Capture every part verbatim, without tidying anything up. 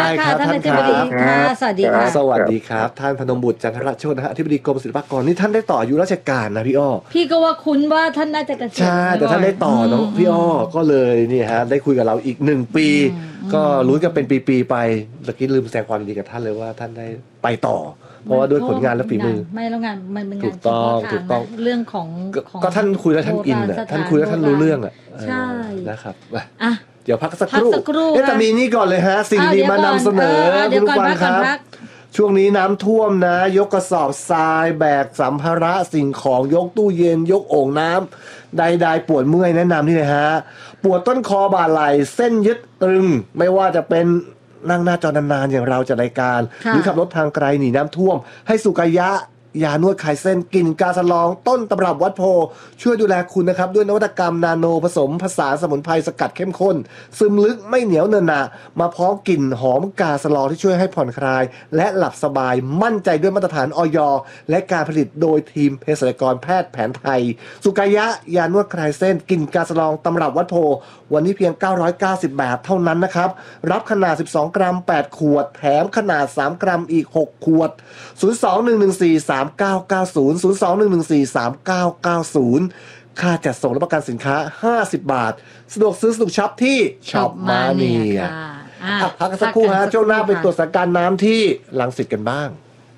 ได้ครับท่านครับสวัสดีค่ะสวัสดีครับท่านพนมบุตรจันทรโชตินะฮะอธิบดีกรมศิลปากรนี่ท่านได้ต่ออายุราชการนะพี่อ้อพี่ก็ว่าคุ้นว่าท่านน่าจะเกษียณใช่แต่ท่านได้ต่อน้องพี่อ้อก็เลยนี่ฮะได้คุยกับเราอีกหนึ่งปีก็รู้กันเป็นปีๆไปตะกี้ลืมแสดงความยินดีกับท่านเลยว่าท่านได้ไปต่อเพราะว่าด้วยผลงานและฝีมือไม่แล้วงานมันเป็นงานถูกต้องถูกต้องเรื่องของก็ท่านคุยแล้วท่านอินอ่ะท่านคุยแล้วท่านรู้เรื่องอ่ะใช่นะครับอ่ะเดี๋ยวพักสักครู่เอ๊ะแต่มีนี่ก่อนเลยฮะสิ่งดีมานำเสนอคุณผู้ฟังครับช่วงนี้น้ำท่วมนะยกกระสอบทรายแบกสัมภาระสิ่งของยกตู้เย็นยกโอ่งน้ำใดๆปวดเมื่อยแนะนำนี่เลยฮะปวดต้นคอบ่าไหล่เส้นยึดตรึงไม่ว่าจะเป็นนั่งหน้าจอนานๆอย่างเราจัดรายการหรือขับรถทางไกลหนีน้ำท่วมให้สุกายะยานวดคลายเส้นกลิ่นกาสลองต้นตำรับวัดโพช่วยดูแลคุณนะครับด้วยนวัตกรรมนาโนผสมผสานสมุนไพรสกัดเข้มข้นซึมลึกไม่เหนียวเนินหนะมาพร้อมกลิ่นหอมกาสลองที่ช่วยให้ผ่อนคลายและหลับสบายมั่นใจด้วยมาตรฐานอย.และการผลิตโดยทีมเภสัชกรแพทย์แผนไทยสุกายะยานวดคลายเส้นกลิ่นกาสลองตำรับวัดโพวันนี้เพียงเก้าร้อยเก้าสิบบาทเท่านั้นนะครับรับขนาดสิบสองกรัมแปดขวดแถมขนาดสามกรัมอีกหกขวดศูนย์ สอง หนึ่ง หนึ่ง สี่ สาม เก้า เก้า ศูนย์ ศูนย์ สอง หนึ่ง หนึ่ง สี่ สาม เก้า เก้า ศูนย์ค่าจัดส่งและประกันสินค้าห้าสิบบาทสะดวกซื้อสะดวกช็อปที่ช็อปมาเนียพักกันสักครู่ฮะช่วงหน้าไปตรวจสถานการณ์น้ำที่รังสิตกันบ้าง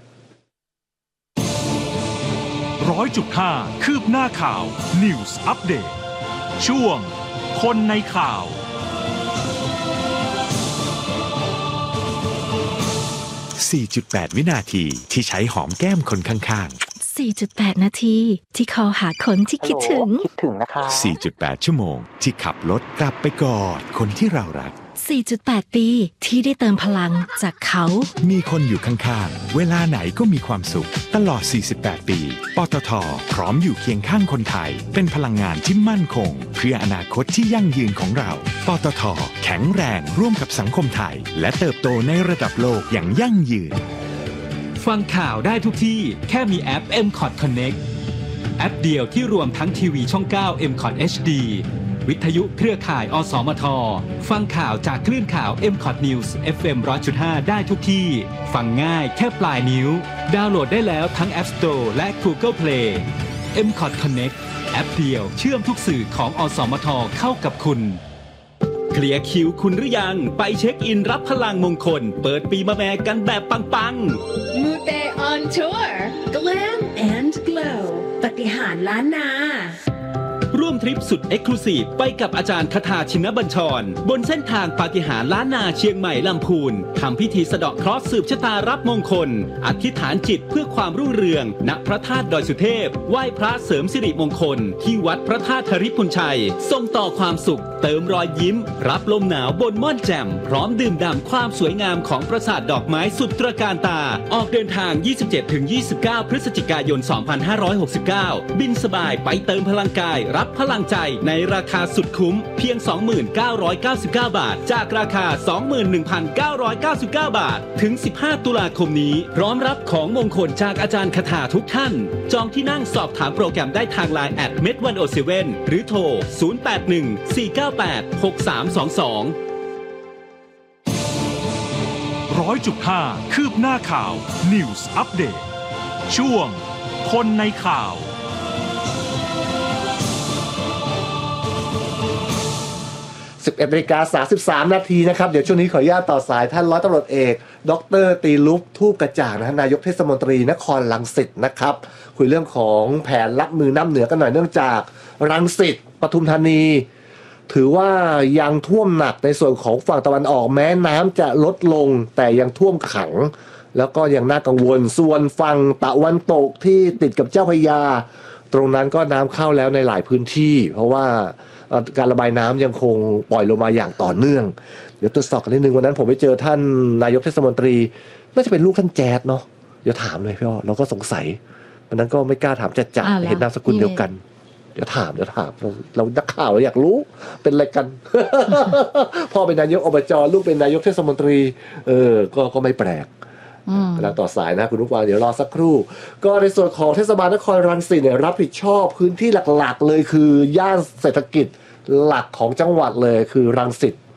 ร้อยจุดห้าคืบหน้าข่าว News Update ช่วงคนในข่าวสี่จุดแปด วินาทีที่ใช้หอมแก้มคนข้างๆ สี่จุดแปด นาทีที่คอหาคนที่คิดถึงคิดถึงนะคะสี่จุดแปด ชั่วโมงที่ขับรถกลับไปกอดคนที่เรารักสี่จุดแปด ปีที่ได้เติมพลังจากเขามีคนอยู่ข้างๆเวลาไหนก็มีความสุขตลอดสี่สิบแปดปีปตท.พร้อมอยู่เคียงข้างคนไทยเป็นพลังงานที่มั่นคงเพื่ออนาคตที่ยั่งยืนของเราปตท.แข็งแรงร่วมกับสังคมไทยและเติบโตในระดับโลกอย่างยั่งยืนฟังข่าวได้ทุกที่แค่มีแอป เอ็ม คอท Connect แอปเดียวที่รวมทั้งทีวีช่องเก้า เอ็ม คอท เอช ดี วิทยุเครือข่ายอสมทฟังข่าวจากคลื่นข่าว เอ็ม คอท News เอฟ เอ็ม หนึ่งร้อยจุดห้า ได้ทุกที่ฟังง่ายแค่ปลายนิ้วดาวน์โหลดได้แล้วทั้ง App Store และ Google Play เอ็ม คอท Connect แอปเดียวเชื่อมทุกสื่อของอสมทเข้ากับคุณเคลียร์คิวคุณหรือยังไปเช็คอินรับพลังมงคลเปิดปีมะแม่กันแบบปังๆ Mute on tour Glam and Glow ปฏิหารล้านนาร่วมทริปสุดเอ็กซ์คลูซีฟไปกับอาจารย์คทาชินบัญชรบนเส้นทางปาฏิหาริย์ล้านนาเชียงใหม่ลำพูนทำพิธีสะเดาะเคราะห์สืบชะตารับมงคลอธิษฐานจิตเพื่อความรุ่งเรืองณพระธาตุดอยสุเทพไหว้พระเสริมสิริมงคลที่วัดพระธาตุธริพุนชัยส่งต่อความสุขเติมรอยยิ้มรับลมหนาวบนม่อนแจ่มพร้อมดื่มด่ำความสวยงามของปราสาทดอกไม้สุดตระการตาออกเดินทาง ยี่สิบเจ็ดถึงยี่สิบเก้า พฤศจิกายน สองพันห้าร้อยหกสิบเก้า บินสบายไปเติมพลังกายรับพลังใจในราคาสุดคุ้มเพียง สองพันเก้าร้อยเก้าสิบเก้า บาทจากราคา สองหมื่นหนึ่งพันเก้าร้อยเก้าสิบเก้า บาทถึงสิบห้าตุลาคมนี้พร้อมรับของมงคลจากอาจารย์คทาทุกท่านจองที่นั่งสอบถามโปรแกรมได้ทาง ไลน์ แอท เมด หนึ่งศูนย์เจ็ด หรือโทรศูนย์ แปด หนึ่ง สี่ เก้า แปด หก สาม สอง สอง ร้อยจุดห้า คืบหน้าข่าว News Update ช่วงคนในข่าวสิบเอ็ดนาฬิกาสามสิบสามนาทีนะครับเดี๋ยวช่วงนี้ขออนุญาตต่อสายท่านร้อยตำรวจเอกดร.ตีลุปทูปกระจ่างนะนายกเทศมนตรีนครรังสิตนะครับคุยเรื่องของแผนรับมือน้ำเหนือกันหน่อยเนื่องจากรังสิตปทุมธานีถือว่ายังท่วมหนักในส่วนของฝั่งตะวันออกแม้น้ำจะลดลงแต่ยังท่วมขังแล้วก็ยังน่ากังวลส่วนฝั่งตะวันตกที่ติดกับเจ้าพระยาตรงนั้นก็น้ำเข้าแล้วในหลายพื้นที่เพราะว่าการระบายน้ำยังคงปล่อยลงมาอย่างต่อเนื่องเดี๋ยวตรวจสอบกันนิดนึงวันนั้นผมไปเจอท่านนายกเทศมนตรีน่าจะเป็นลูกท่านแจ๊ดเนาะเดี๋ยวถามเลยพี่อ้อเราก็สงสัยวันนั้นก็ไม่กล้าถามจัดจ่าเห็นนามสกุลเดียวกันเดี๋ยวถามเดี๋ยวถามเราเรานักข่าวเราอยากรู้เป็นอะไรกัน พ่อเป็นนายกอบจลูกเป็นนายกเทศมนตรีเออก็ก็ไม่แปลกกำลังต่อสายนะคุณผู้ฟังเดี๋ยวรอสักครู่ก็ในส่วนของเทศบาลนครรังสิตเนี่ยรับผิดชอบพื้นที่หลักๆเลยคือย่านเศรษฐกิจหลักของจังหวัดเลยคือรังสิต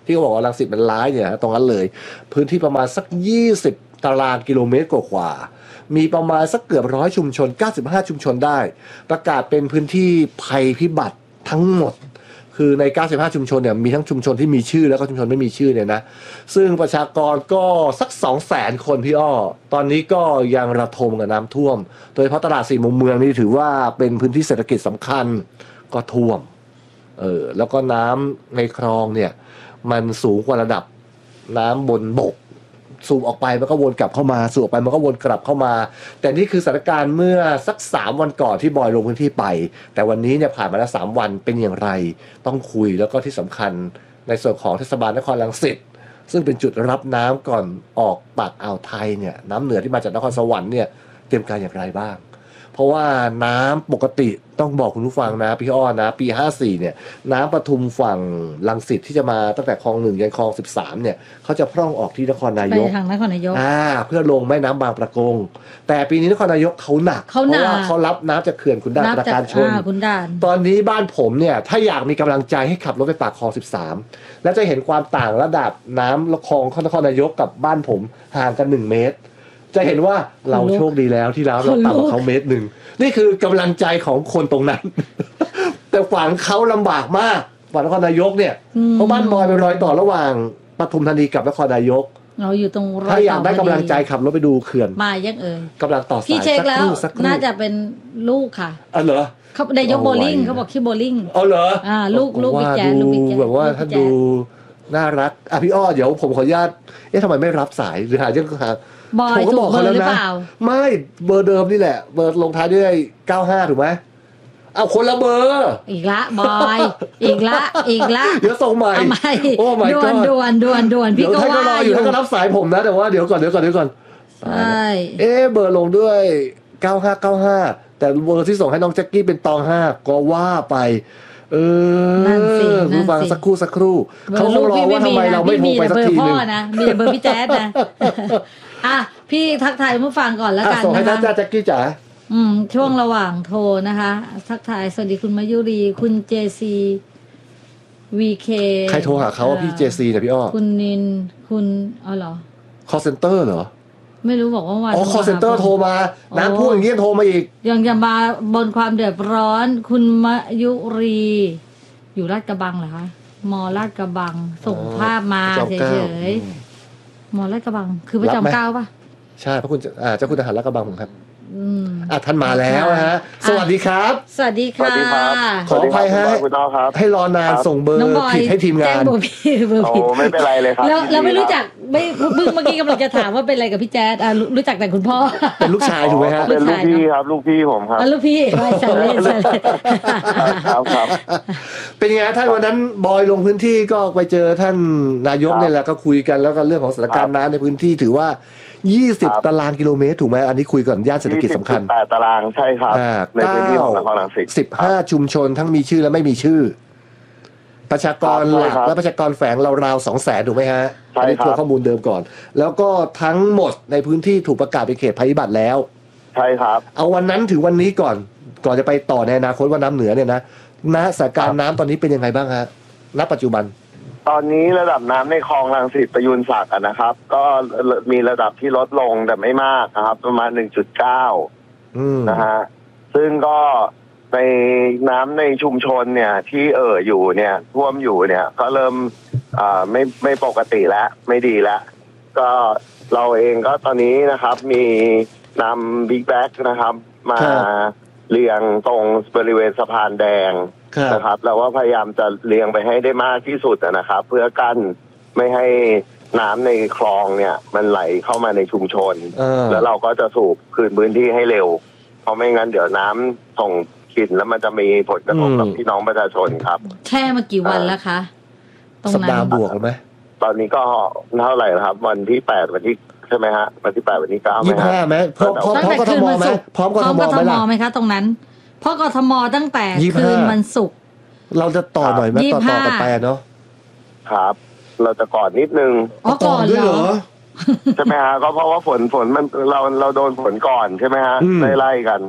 ที่เขาบอกว่ารังสิตมันร้ายเนี่ยตรงนั้นเลยพื้นที่ประมาณสักยี่สิบตารางกิโลเมตรกว่าๆมีประมาณสักเกือบร้อยชุมชนเก้าสิบห้าชุมชนได้ประกาศเป็นพื้นที่ภัยพิบัติทั้งหมดคือในเก้าสิบห้าชุมชนเนี่ยมีทั้งชุมชนที่มีชื่อแล้วก็ชุมชนไม่มีชื่อเนี่ยนะซึ่งประชากรก็สัก สองแสน คนพี่อ้อตอนนี้ก็ยังระทมกับน้ำท่วมโดยเฉพาะตลาดสี่มุมเมืองนี่ถือว่าเป็นพื้นที่เศรษฐกิจสำคัญก็ท่วมเออแล้วก็น้ำในคลองเนี่ยมันสูงกว่าระดับน้ำบนบกสูบออกไปมันก็วนกลับเข้ามาสูบออกไปมันก็วนกลับเข้ามาแต่นี่คือสถานการณ์เมื่อสักสามวันก่อนที่บอยลงพื้นที่ไปแต่วันนี้เนี่ยผ่านมาแล้วสามวันเป็นอย่างไรต้องคุยแล้วก็ที่สำคัญในส่วนของเทศบาลนครรังสิตซึ่งเป็นจุดรับน้ำก่อนออกปากอ่าวไทยเนี่ยน้ำเหนือที่มาจากนครสวรรค์เนี่ยเตรียมการอย่างไรบ้างเพราะว่าน้ำปกติต้องบอกคุณผู้ฟังนะพี่อ้อนะปีห้าสี่เนี่ยน้ำปทุมฝั่งรังสิตที่จะมาตั้งแต่คลองหนึ่งยันคลองสิบสามเนี่ยเขาจะพร่องออกที่นครนายกไปทางนครนายกอ่าเพื่อลงแม่น้ำบางประกงแต่ปีนี้นครนายกเขาหนักเพราะว่าเขารับน้ำจากเขื่อนขุนด่านประการชนตอนนี้บ้านผมเนี่ยถ้าอยากมีกำลังใจให้ขับรถไปปากคลองสิบสามแล้วจะเห็นความต่างระดับน้ำคลองนครนายกกับบ้านผมห่างกันหนึ่งเมตรจะเห็นว่าเราโชคดีแล้วที่แล้วเราต่ำกว่าเขาเมตรหนึ่งนี่คือกำลังใจของคนตรงนั้น แต่ฝั่งเขาลำบากมากฝั่งนครนายกเนี่ยเพราะบ้านบอยเป็นรอยต่อระหว่างปทุมธานีกับนครนายกเราอยู่ตรงรอยต่อถ้าอยากได้กำลังใจขับรถไปดูเขื่อนมายังเอ่ยกำลังต่อสายพี่เช็คแล้วน่าจะเป็นลูกค่ะอ๋อเหรอเขานายกโบลิ่งเขาบอกชื่อโบลิ่งอ๋อเหรออ่าลูกลูกบิ๊กแจ๊สลูกบิ๊กแจ๊สแบบว่าถ้าดูน่ารักอ่ะพี่อ้อเดี๋ยวผมขออนุญาตเอ๊ะทำไมไม่รับสายหรือหาเรื่องหาบอยถูกเบอร์หรือเปล่าไม่เบอร์เดิมนี่แหละเบอร์ลงท้ายด้วยเก้าห้าถูกไหมเอาคนละเบอร์อีกละบอยอีกละอีกละเดี๋ยวส่งใหม่โอ้ my god ด่วนด่วนด่วนพี่ก็ว่าอยู่ท่านก็รับสายผมนะแต่ว่าเดี๋ยวก่อนเดี๋ยวก่อนเดี๋ยวก่อนใช่เอ๊ะเบอร์ลงด้วยเก้าห้าเก้าห้าแต่เบอร์ที่ส่งให้น้องแจ็คกี้เป็นตองห้าก็ว่าไปเออรู้ฟังสักครู่สักครู่เขาคงรอว่าทำไมเราไม่โทรไปสักทีนึงนะมีเบอร์พี่แจ๊ดนะอ่ะพี่ทักทายผู้ฟังก่อนแล้วกันนะคะส่งให้จ้าแจ็คกี้จ๋าอืมช่วงระหว่างโทรนะคะทักทายสวัสดีคุณมายุรีคุณเจซีวีเคใครโทรหาเขาว่าพี่เจซีเนี่ยพี่อ้อคุณนินคุณอ๋อเหรอ call center เหรอไม่รู้บอกว่าวันอ๋อ call center โทรมาน้ำท่วมอย่างนี้โทรมาอีกยังจะมาบนความเดือดร้อนคุณมายุรีอยู่ลาดกระบังเหรอคะมอลาดกระบังส่งภาพมาเฉยๆมอลาดกระบังคือพระจอมเกล้าป่ะใช่พระคุณอ่าเจ้าคุณทหารลาดกระบังผมครับอ่ะท่านมาแล้วนะฮะสวัสดีครับสวัสดีค่ะขออภัยให้ให้รอนานส่งเบอร์ผิดให้ทีมงานเบอร์ผิดเบอร์ผิดไม่เป็นไรเลยครับแล้วเราไม่รู้จักไม่เพิ่งเมื่อกี้กำลังจะถามว่าเป็นอะไรกับพี่แจ๊ดอ่ะรู้จักแต่คุณพ่อเป็นลูกชายถูกไหมฮะเป็นลูกพี่ครับลูกพี่ผมครับลูกพี่ไม่ใช่เล่นใช่ครับครับเป็นไงท่านวันนั้นบอยลงพื้นที่ก็ไปเจอท่านนายกเนี่ยแหละก็คุยกันแล้วก็เรื่องของสถานการณ์น้ำในพื้นที่ถือว่ายี่สิบตารางกิโลเมตรถูกไหมอันนี้คุยก่อนย่านเศรษฐกิจสำคัญแปดตารางใช่ครับในพื้นที่ของนครรังสิตสิบห้าชุมชนทั้งมีชื่อและไม่มีชื่อประชากรหลักและประชากรแฝงราวๆสองแสนถูกไหมฮะอันนี้ตัวข้อมูลเดิมก่อนแล้วก็ทั้งหมดในพื้นที่ถูกประกาศเป็นเขตภัยพิบัติแล้วใช่ครับเอาวันนั้นถึงวันนี้ก่อนก่อนจะไปต่อในอนาคตว่าน้ำเหนือเนี่ยนะณสถานการณ์น้ำตอนนี้เป็นยังไงบ้างฮะณปัจจุบันตอนนี้ระดับน้ำในคลองรังสิตประยูรศักดิ์นะครับก็มีระดับที่ลดลงแต่ไม่มากนะครับประมาณ หนึ่งจุดเก้า นะฮะซึ่งก็ในน้ำในชุมชนเนี่ยที่เอ่ออยู่เนี่ยท่วมอยู่เนี่ยก็เริ่มอ่าไม่ไม่ปกติแล้วไม่ดีแล้วก็เราเองก็ตอนนี้นะครับมีนำบิ๊กแบ็กนะครับมาเรียงตรงบริเวณสะพานแดงนะครับเราว่าพยายามจะเลี้ยงไปให้ได้มากที่สุดนะครับเพื่อกั้นไม่ให้น้ำในคลองเนี่ยมันไหลเข้ามาในชุมชนแล้วเราก็จะสูบคืนพื้นที่ให้เร็วเพราะไม่งั้นเดี๋ยวน้ำส่งกลิ่นแล้วมันจะมีผลกระทบกับพี่น้องประชาชนครับแช่มากี่วันแล้วคะตรงนั้นสัปดาห์บวกไหมตอนนี้ก็เท่าไหร่ครับวันที่แปดวันที่ใช่ไหมฮะวันที่แปดวันที่เก้าไหมยี่สิบห้าไหมพร้อมพร้อมกทมไหมพร้อมกทมไหมคะตรงนั้นเพราะกทมตั้งแต่คืนวันศุกร์เราจะต่อหน่อยไหมต่อต่อกันไปเนาะครับเราจะก่อนนิดนึงอ๋อก่อนด้วยเหรอใช่ไหมฮะก็เพราะว่าฝนฝนมันเราเราโดนฝนก่อนใช่ไหมฮะไล่ๆกัน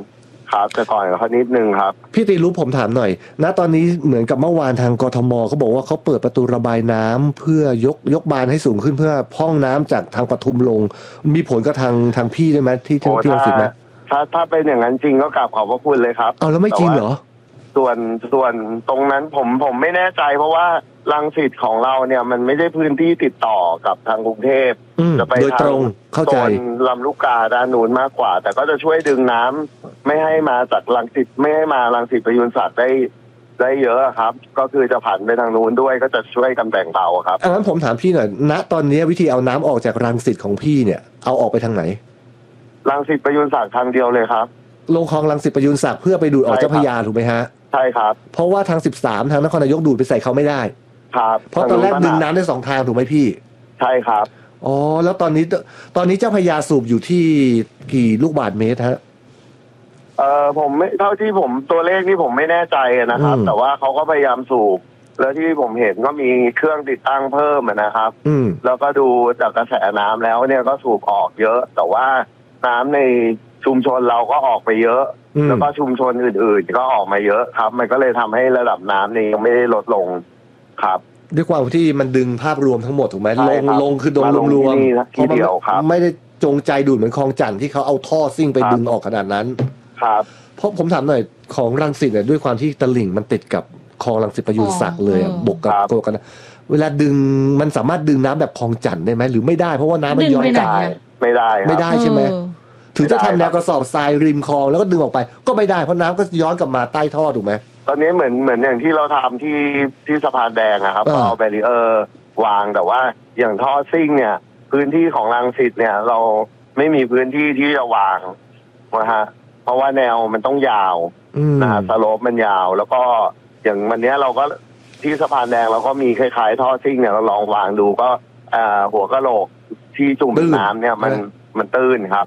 ครับแต่ก่อนเขานิดนึงครับพี่ตีรู้ผมถามหน่อยณตอนนี้เหมือนกับเมื่อวานทางกทมเขาบอกว่าเขาเปิดประตูระบายน้ำเพื่อยกยกบานให้สูงขึ้นเพื่อพร่องน้ำจากทางปทุมลงมีผลกับทางทางพี่ได้ไหมที่ที่ที่รังสิตไหมถ้าถ้าเป็นอย่างนั้นจริงก็กราบขอบพระคุณเลยครับเอาแล้วไม่จริงเหรอส่วนส่วนตรงนั้นผมผมไม่แน่ใจเพราะว่ารังสิตของเราเนี่ยมันไม่ได้พื้นที่ติดต่อกับทางกรุงเทพจะไปทางโซนลำลูกกาด้านนู้นมากกว่าแต่ก็จะช่วยดึงน้ำไม่ให้มาจากรังสิตไม่ให้มารังสิตประยุนศักดิ์ได้ได้เยอะครับก็คือจะผันไปทางนู้นด้วยก็จะช่วยกันแบ่งเบาครับอันนั้นผมถามพี่หน่อยณตอนนี้วิธีเอาน้ำออกจากรังสิตของพี่เนี่ยเอาออกไปทางไหนรังสิตประยุนศักดิ์ทางเดียวเลยครับลงคลองรังสิตประยุนศักดิ์เพื่อไปดูดออกเจ้าพระยาถูกไหมฮะใช่ครับเพราะว่าทางสิบสามทางนครนายกดูดไปใส่เขาไม่ได้ครับเพราะตอนแรกดึงน้ำได้สองทางถูกไหมพี่ใช่ครับอ๋อแล้วตอนนี้ตอนนี้เจ้าพระยาสูบอยู่ที่กี่ลูกบาศก์เมตรฮะเอ่อผมไม่เท่าที่ผมตัวเลขนี่ผมไม่แน่ใจนะครับแต่ว่าเขาก็พยายามสูบแล้วที่ผมเห็นก็มีเครื่องติดตั้งเพิ่มนะครับแล้วก็ดูจากกระแสน้ำแล้วเนี่ยก็สูบออกเยอะแต่ว่าน้ำในชุมชนเราก็ออกไปเยอะแล้วก็ชุมชนอื่นๆก็ออกมาเยอะครับมันก็เลยทำให้ระดับน้ำนี่ยังไม่ได้ลดลงครับด้วยความที่มันดึงภาพรวมทั้งหมดถูกไหมลงลงคือโดนรวมๆเพราะมันไม่ได้จงใจดูดเหมือนคลองจันทร์ที่เขาเอาท่อซิ่งไปดึงออกขนาดนั้นครับเพราะผมถามหน่อยของรังสิตเนี่ยด้วยความที่ตลิ่งมันติดกับคลองรังสิตประยุนศักดิ์เลยบกกับตัวกันเวลาดึงมันสามารถดึงน้ำแบบคลองจันทร์ได้ไหมหรือไม่ได้เพราะว่าน้ำมันย้อนกลับไม่ได้ไม่ได้ใช่ไหมถึงจะทำแนวกระสอบทรายริมคลองแล้วก็ดึงออกไปก็ไม่ได้เพราะน้ำก็ย้อนกลับมาใต้ท่อถูกไหมตอนนี้เหมือนเหมือนอย่างที่เราทำที่ที่สะพานแดงนะครับก็เอาแบรีเออร์วางแต่ว่าอย่างท่อซิ่งเนี่ยพื้นที่ของรังสิตเนี่ยเราไม่มีพื้นที่ที่จะวางนะฮะเพราะว่าแนวมันต้องยาวนะฮะสโลปมันยาวแล้วก็อย่างวันนี้เราก็ที่สะพานแดงเราก็มีคล้ายๆท่อซิ่งเนี่ยเราลองวางดูก็หัวกะโหลกที่จุ่มน้ำเนี่ยมันมันตื้นครับ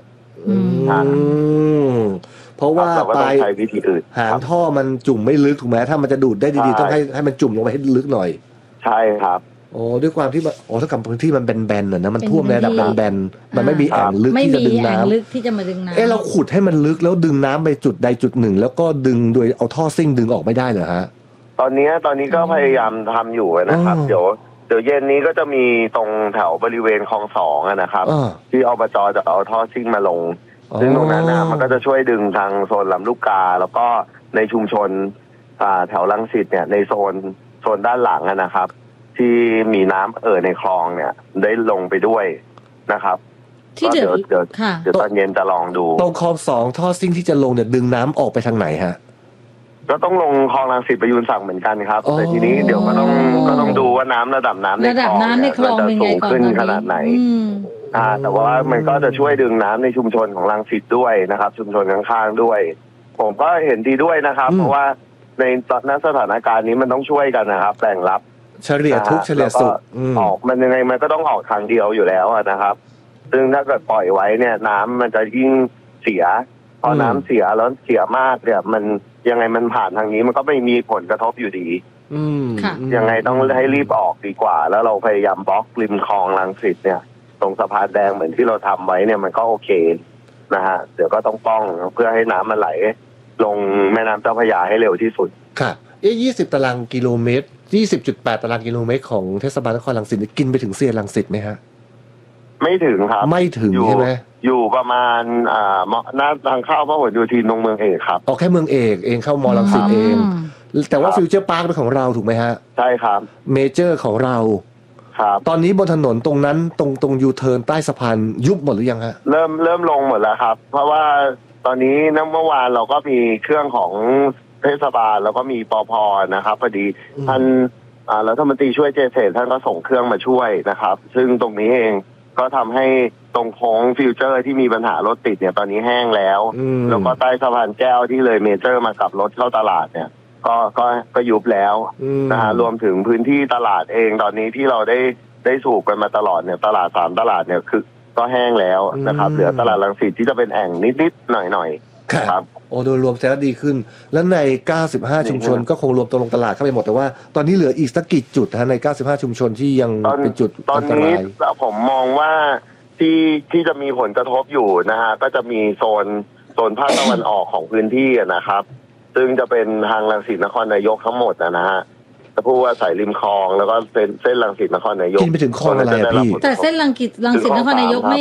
เพราะว่าปลายใช้วิธีอื่นหางท่อมันจุ่มไม่ลึกถูกไหมถ้ามันจะดูดได้ดีๆต้องให้ให้มันจุ่มลงไปให้ลึกหน่อยใช่ครับโอ้ด้วยความที่โอ้ถ้ากับพื้นที่มันแบนๆน่ะนะมันท่วมในระดับแบนๆมันไม่มีแอ่งลึกที่จะดึงน้ำลึกที่จะมาดึงน้ำเอ๊ะเราขุดให้มันลึกแล้วดึงน้ำไปจุดใดจุดหนึ่งแล้วก็ดึงโดยเอาท่อซิ่งดึงออกไม่ได้เหรอฮะตอนนี้ตอนนี้ก็พยายามทำอยู่นะครับเดี๋ยวเดี๋ยวเย็นนี้ก็จะมีตรงแถวบริเวณคลองสองนะครับที่อบจจะเอาท่อซิ่งมาลงซึ่งตรงนั้นนะมันก็จะช่วยดึงทางโซนลำลูกกาแล้วก็ในชุมชนแถวรังสิตเนี่ยในโซนโซนด้านหลังนะครับที่มีน้ำเอ่อในคลองเนี่ยได้ลงไปด้วยนะครับที่เดี๋ยวเดี๋ยวเดี๋ยวตอนเย็นจะลองดูตรงคลองสองท่อซิ่งที่จะลงเนี่ยดึงน้ำออกไปทางไหนฮะก็ต้องลงคลองรังสิตประยุนศักดิ์เหมือนกันครับแต่ทีนี้เดี๋ยวก็ต้องก็ต้องดูว่าน้ำระดับน้ำในคลองเนี่ยจะสูงขึ้นขนาดไหนอ่าแต่ว่ามันก็จะช่วยดึงน้ำในชุมชนของรังสิตด้วยนะครับชุมชนข้างๆด้วยผมก็เห็นดีด้วยนะครับเพราะว่าในตอนนั้นสถานการณ์นี้มันต้องช่วยกันนะครับแบ่งรับเฉลี่ยทุกเฉลี่ยสุขออกมันยังไงมันก็ต้องออกทางเดียวอยู่แล้วนะครับซึ่งถ้าเกิดปล่อยไว้เนี่ยน้ำมันจะยิ่งเสียพอน้ำเสียแล้วเสียมากเนี่ยมันยังไงมันผ่านทางนี้มันก็ไม่มีผลกระทบอยู่ดียังไงต้องให้รีบออกดีกว่าแล้วเราพยายามบล็อกริมคลองรังสิตเนี่ยตรงสะพานแดงเหมือนที่เราทำไว้เนี่ยมันก็โอเคนะฮะเดี๋ยวก็ต้องป้องเพื่อให้น้ำมันไหลลงแม่น้ำเจ้าพระยาให้เร็วที่สุดค่ะเอ๊ะยี่สิบตารางกิโลเมตร ยี่สิบจุดแปด ตารางกิโลเมตรของเทศบาลนครรังสิตกินไปถึงเซียนรังสิตไหมฮะไม่ถึงครับไม่ถึงใช่ไหมอยู่ประมาณอ่าหน้าทางเข้าพหลโยธินตรงเมืองเอกครับอ๋อแค่เมืองเอกเองเข้ามอรังสิตเองแต่ว่าฟิวเจอร์พาร์คเป็นของเราถูกไหมฮะใช่ครับเมเจอร์ของเราครับตอนนี้บนถนนตรงนั้นตรงตรงยูเทิร์นใต้สะพานยุบหมดหรือยังฮะเริ่มเริ่มลงหมดแล้วครับเพราะว่าตอนนี้เมื่อวานเราก็มีเครื่องของเทศบาลแล้วก็มีปภ.นะครับพอดีท่านรัฐมนตรีช่วยเจษฎร์ท่านก็ส่งเครื่องมาช่วยนะครับซึ่งตรงนี้เองก็ทำให้ตรงโค้งฟิวเจอร์ที่มีปัญหารถติดเนี่ยตอนนี้แห้งแล้วแล้วก็ใต้สะพานแก้วที่เลยเมเจอร์มากับรถเข้าตลาดเนี่ยก็ก็ก็ยุบแล้วนะฮะรวมถึงพื้นที่ตลาดเองตอนนี้ที่เราได้ได้สูบกันมาตลอดเนี่ยตลาดสามตลาดเนี่ยคือก็แห้งแล้วนะครับเหลือตลาดรังสิตที่จะเป็นแอ่งนิดๆหน่อยๆครับโอ้โดยรวมแล้วดีขึ้นแล้วในเก้าสิบห้าชุมชนก็คงรวมตัวลงตลาดเข้าไปหมดแต่ว่าตอนนี้เหลืออีกสักกี่จุดฮะในเก้าสิบห้าชุมชนที่ยังเป็นจุดอันตรายตอนนี้ผมมองว่าที่ที่จะมีผลกระทบอยู่นะฮะก็จะมีโซนโซนภาคตะวันออกของพื้นที่นะครับซึ่งจะเป็นทางรังสิตนครนายกทั้งหมดนะฮะจะพูดว่าสายริมคลองแล้วก็เส้นเส้นรังสิตนครนายกกินไปถึงคลองอะไรอะพี่แต่เส้นรังสิตรังสิตนครนายกไม่